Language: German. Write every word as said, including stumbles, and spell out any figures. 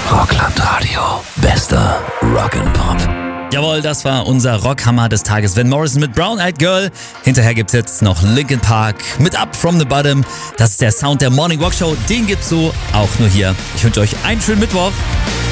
Rockland-Radio. Bester Rock'n'Pop. Jawohl, das war unser Rockhammer des Tages. Van Morrison mit Brown Eyed Girl. Hinterher gibt's jetzt noch Linkin Park mit Up From The Bottom. Das ist der Sound der Morning Walk Show. Den gibt's so auch nur hier. Ich wünsche euch einen schönen Mittwoch.